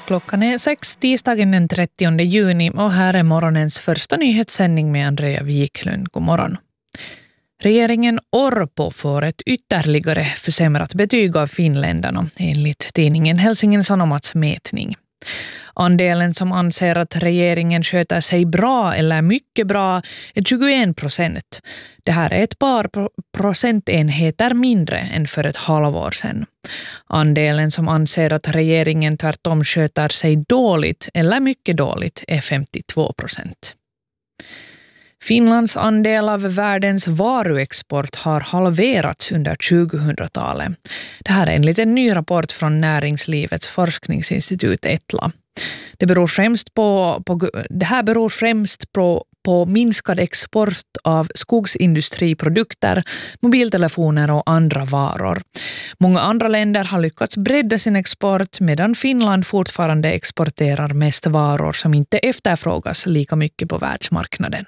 Klockan är 6, tisdagen den 30 juni och här är morgonens första nyhetssändning med Andrea Wiklund. God morgon. Regeringen Orpo får ett ytterligare försämrat betyg av finländarna enligt tidningen Helsingin Sanomats mätning. Andelen som anser att regeringen sköter sig bra eller mycket bra är 21%. Det här är ett par procentenheter mindre än för ett halvår sedan. Andelen som anser att regeringen tvärtom sköter sig dåligt eller mycket dåligt är 52%. Finlands andel av världens varuexport har halverats under 2000-talet. Det här är enligt en ny rapport från Näringslivets forskningsinstitut ETLA. Det här beror främst på minskad export av skogsindustriprodukter, mobiltelefoner och andra varor. Många andra länder har lyckats bredda sin export medan Finland fortfarande exporterar mest varor som inte efterfrågas lika mycket på världsmarknaden.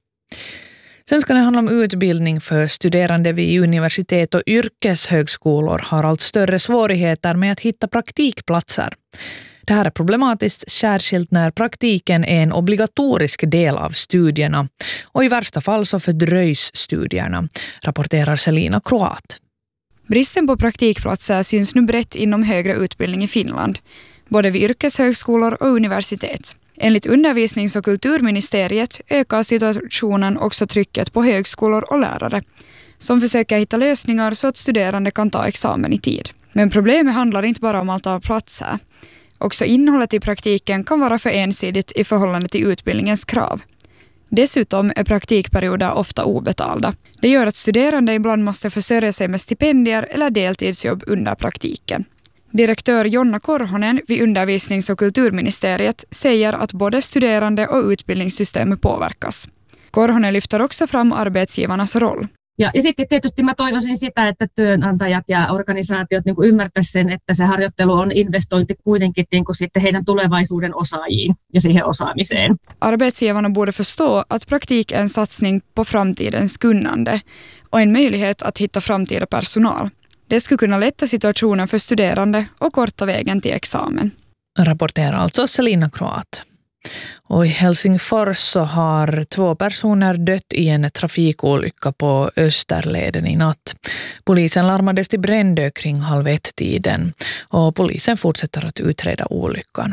Sen ska det handla om utbildning för studerande vid universitet och yrkeshögskolor har allt större svårigheter med att hitta praktikplatser. Det här är problematiskt särskilt när praktiken är en obligatorisk del av studierna och i värsta fall så fördröjs studierna, rapporterar Selina Kroat. Bristen på praktikplatser syns nu brett inom högre utbildning i Finland, både vid yrkeshögskolor och universitet. Enligt undervisnings- och kulturministeriet ökar situationen också trycket på högskolor och lärare som försöker hitta lösningar så att studerande kan ta examen i tid. Men problemet handlar inte bara om antal platser. Också innehållet i praktiken kan vara för ensidigt i förhållande till utbildningens krav. Dessutom är praktikperioder ofta obetalda. Det gör att studerande ibland måste försörja sig med stipendier eller deltidsjobb under praktiken. Direktör Jonna Korhonen vid undervisnings- och kulturministeriet säger att både studerande och utbildningssystemet påverkas. Korhonen lyfter också fram arbetsgivarnas roll. Ja sitten tietysti mä toivoisin sitä, että työnantajat ja organisaatiot niin kuin ymmärtäisivät sen, että se harjoittelu on investointi kuitenkin niin kuin sitten heidän tulevaisuuden osaajiin ja siihen osaamiseen. Arbetsgivarna borde förstå att praktik är en satsning på framtidens kunnande och en möjlighet att hitta framtida personal. Det skulle kunna lätta situationen för studerande och korta vägen till examen. Rapporterar alltså Selina Kroat. Och i Helsingfors så har 2 personer dött i en trafikolycka på Österleden i natt. Polisen larmades till Brändö kring 12:30-tiden och polisen fortsätter att utreda olyckan.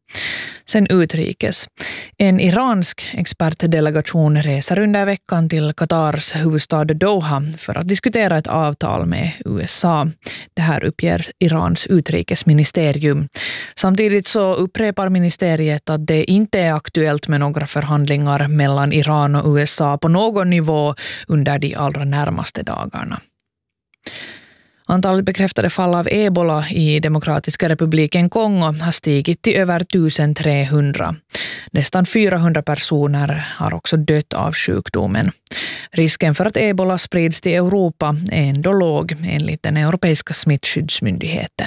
Sen utrikes. En iransk expertdelegation reser under veckan till Katars huvudstad Doha för att diskutera ett avtal med USA. Det här uppger Irans utrikesministerium. Samtidigt så upprepar ministeriet att det inte är aktuellt med några förhandlingar mellan Iran och USA på någon nivå under de allra närmaste dagarna. Antalet bekräftade fall av ebola i Demokratiska republiken Kongo har stigit till över 1300. Nästan 400 personer har också dött av sjukdomen. Risken för att ebola sprids till Europa är ändå låg enligt den europeiska smittskyddsmyndigheten.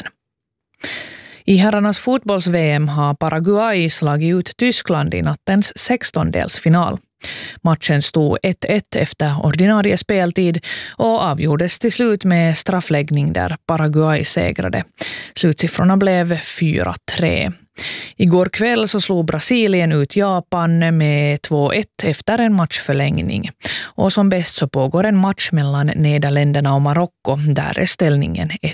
I herrarnas fotbolls-VM har Paraguay slagit ut Tyskland i nattens 16-delsfinal. Matchen stod 1-1 efter ordinarie speltid och avgjordes till slut med straffläggning där Paraguay segrade. Slutsiffrorna blev 4-3. Igår kväll så slog Brasilien ut Japan med 2-1 efter en matchförlängning. Och som bäst så pågår en match mellan Nederländerna och Marocko. Där är ställningen 1-1.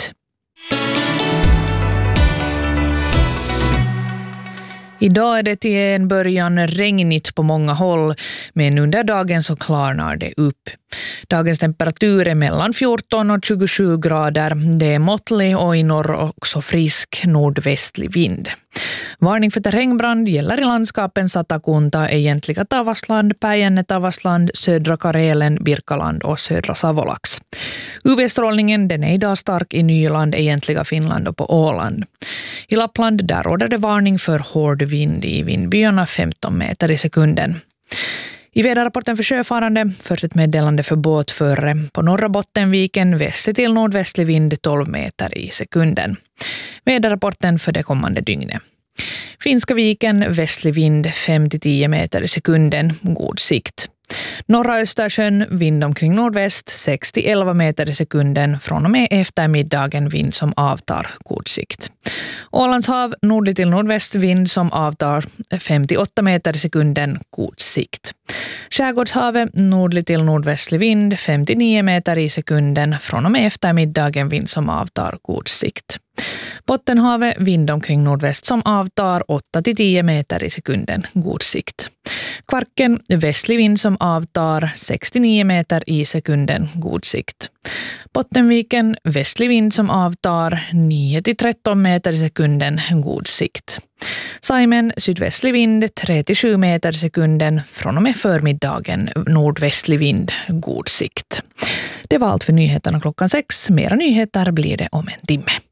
Idag är det till en början regnigt på många håll, men under dagen så klarnar det upp. Dagens temperatur är mellan 14 och 27 grader. Det är måttlig och i norr också frisk nordvästlig vind. Varning för terrängbrand gäller i landskapen Satakunta, Egentliga Tavastland, Päijänne Tavastland, södra Karelen, Birkaland och södra Savolax. UV-strålningen den är idag stark i Nyland, Egentliga Finland och på Åland. I Lappland där råder det varning för hård vind i vindbyarna 15 meter i sekunden. I väderrapporten för sjöfarande förs ett meddelande för båtförare. På norra Bottenviken västlig till nordvästlig vind 12 meter i sekunden. Väderrapporten för det kommande dygnet. Finska viken västlig vind 5-10 meter i sekunden, god sikt. Norra Östersjön vind omkring nordväst 6-11 meter i sekunden. Från och med eftermiddagen vind som avtar, god sikt. Ålands hav nordlig till nordväst vind som avtar 58 meter i sekunden, god sikt. Skärgårdshavet nordlig till nordvästlig vind 59 meter i sekunden, från och med eftermiddagen vind som avtar, god sikt. Bottenhavet vind omkring nordväst som avtar 8-10 meter i sekunden, god sikt. Kvarken västlig vind som avtar 69 meter i sekunden, god sikt. Bottenviken västlig vind som avtar 9-13 meter i sekunden, god sikt. Saimen sydvästlig vind 3-7 meter i sekunden, från och med förmiddagen nordvästlig vind, god sikt. Det var allt för nyheterna klockan 6. Mera nyheter blir det om en timme.